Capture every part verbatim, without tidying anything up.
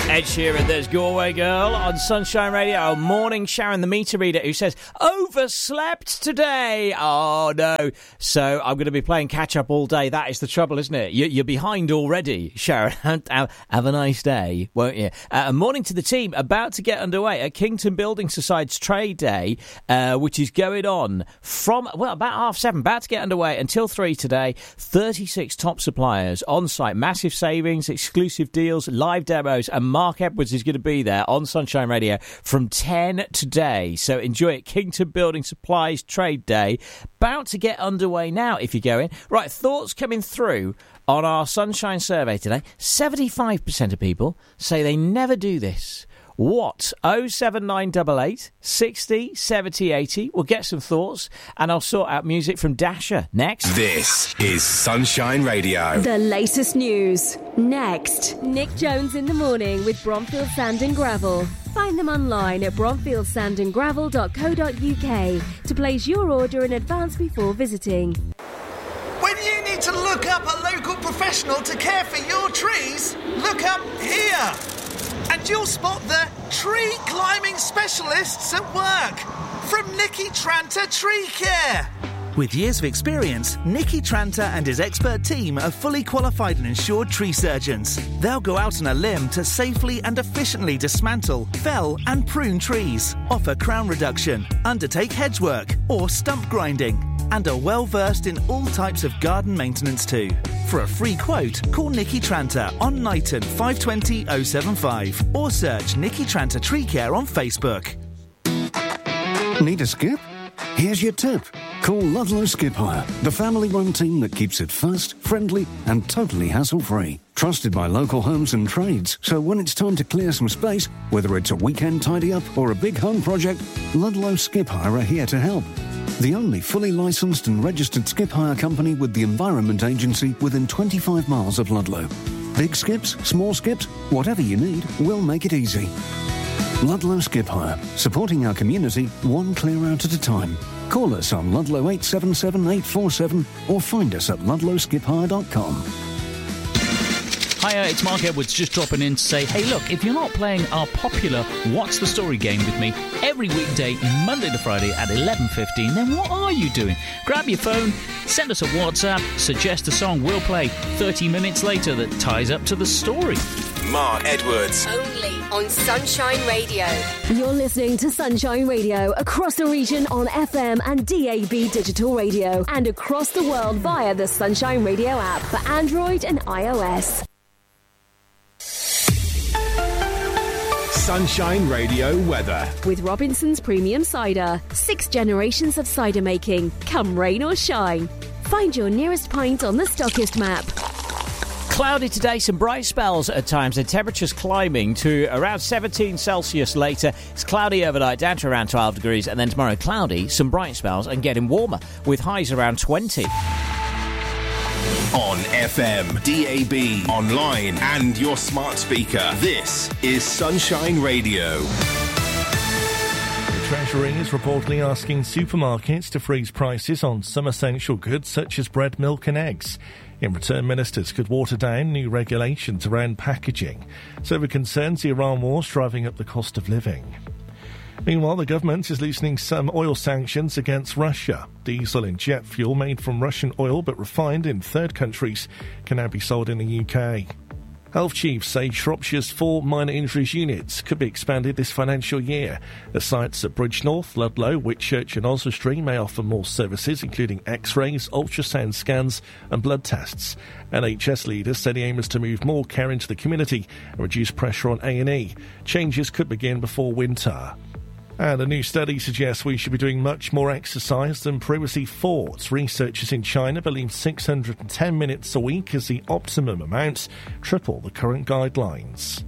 Ed Sheeran, there's Galway Girl on Sunshine Radio. Oh, morning, Sharon, the meter reader, who says, overslept today. Oh, no. So I'm going to be playing catch-up all day. That is the trouble, isn't it? You're behind already, Sharon. Have a nice day, won't you? Uh, morning to the team. About to get underway at Kington Building Society's Trade Day, uh, which is going on from, well, about half seven. About to get underway until three today. thirty-six top suppliers on site. Massive savings, exclusive deals, live demos, and Mark Edwards is going to be there on Sunshine Radio from ten today. So enjoy it. Kington Building Supplies Trade Day. About to get underway now if you're going. Right, thoughts coming through on our Sunshine survey today. seventy-five percent of people say they never do this. What? oh seven nine eight eight, sixty, seventy, eighty. We'll get some thoughts and I'll sort out music from Dasher next. This is Sunshine Radio. The latest news next. Nick Jones in the morning with Bromfield Sand and Gravel. Find them online at bromfield sand and gravel dot co dot uk to place your order in advance before visiting. When you need to look up a local professional to care for your trees, look up here. And you'll spot the tree climbing specialists at work from Nicky Tranter Tree Care. With years of experience, Nicky Tranter and his expert team are fully qualified and insured tree surgeons. They'll go out on a limb to safely and efficiently dismantle, fell and prune trees, offer crown reduction, undertake hedge work or stump grinding, and are well versed in all types of garden maintenance too. For a free quote, call Nicky Tranter on Knighton five two zero oh seven five or search Nicky Tranter Tree Care on Facebook. Need a skip? Here's your tip. Call Ludlow Skip Hire, the family-run team that keeps it fast, friendly and totally hassle-free. Trusted by local homes and trades, so when it's time to clear some space, whether it's a weekend tidy-up or a big home project, Ludlow Skip Hire are here to help. The only fully licensed and registered skip hire company with the Environment Agency within twenty-five miles of Ludlow. Big skips, small skips, whatever you need, we'll make it easy. Ludlow Skip Hire, supporting our community one clear out at a time. Call us on Ludlow eight seven seven eight four seven or find us at ludlow skip hire dot com. Hiya, it's Mark Edwards just dropping in to say, hey look, if you're not playing our popular What's the Story game with me every weekday, Monday to Friday at eleven fifteen, then what are you doing? Grab your phone, send us a WhatsApp, suggest a song we'll play thirty minutes later that ties up to the story. Mark Edwards. Only on Sunshine Radio. You're listening to Sunshine Radio across the region on F M and D A B digital radio and across the world via the Sunshine Radio app for Android and iOS. Sunshine Radio weather. With Robinson's Premium Cider. Six generations of cider making. Come rain or shine. Find your nearest pint on the Stockist map. Cloudy today, some bright spells at times, and temperatures climbing to around seventeen Celsius later. It's cloudy overnight, down to around twelve degrees, and then tomorrow cloudy, some bright spells, and getting warmer, with highs around twenty. On F M, D A B, online, and your smart speaker, this is Sunshine Radio. The Treasury is reportedly asking supermarkets to freeze prices on some essential goods such as bread, milk and eggs. In return, ministers could water down new regulations around packaging. So over concerns the Iran war's driving up the cost of living. Meanwhile, the government is loosening some oil sanctions against Russia. Diesel and jet fuel made from Russian oil but refined in third countries can now be sold in the U K. Health chiefs say Shropshire's four minor injuries units could be expanded this financial year. The sites at Bridgnorth, Ludlow, Whitchurch and Oswestry may offer more services, including x-rays, ultrasound scans and blood tests. N H S leaders say the aim is to move more care into the community and reduce pressure on A and E. Changes could begin before winter. And a new study suggests we should be doing much more exercise than previously thought. Researchers in China believe six hundred ten minutes a week is the optimum amount, triple the current guidelines.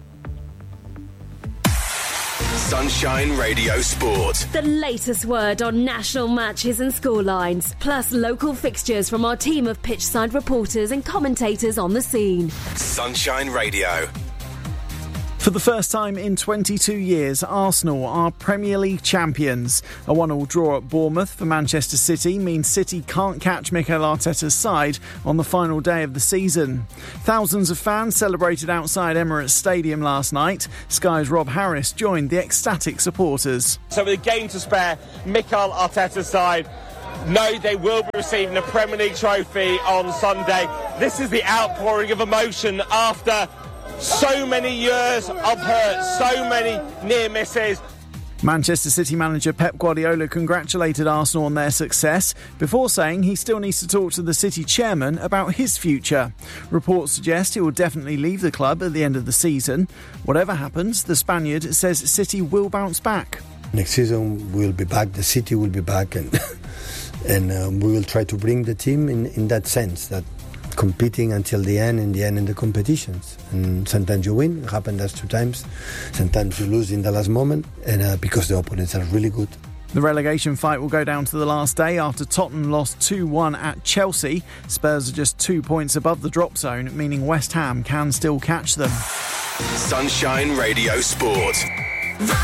Sunshine Radio Sport. The latest word on national matches and scorelines, plus local fixtures from our team of pitchside reporters and commentators on the scene. Sunshine Radio. For the first time in twenty-two years, Arsenal are Premier League champions. A one-all draw at Bournemouth for Manchester City means City can't catch Mikel Arteta's side on the final day of the season. Thousands of fans celebrated outside Emirates Stadium last night. Sky's Rob Harris joined the ecstatic supporters. So with a game to spare, Mikel Arteta's side know they will be receiving a Premier League trophy on Sunday. This is the outpouring of emotion after so many years of hurt, so many near misses. Manchester City manager Pep Guardiola congratulated Arsenal on their success before saying he still needs to talk to the City chairman about his future. Reports suggest he will definitely leave the club at the end of the season. Whatever happens, the Spaniard says City will bounce back. Next season we'll be back, the City will be back, and and uh, we will try to bring the team in, in that sense, that competing until the end, in the end in the competitions. And sometimes you win, it happened us two times. Sometimes you lose in the last moment, and uh, because the opponents are really good. The relegation fight will go down to the last day after Tottenham lost two one at Chelsea. Spurs are just two points above the drop zone, meaning West Ham can still catch them. Sunshine Radio Sport.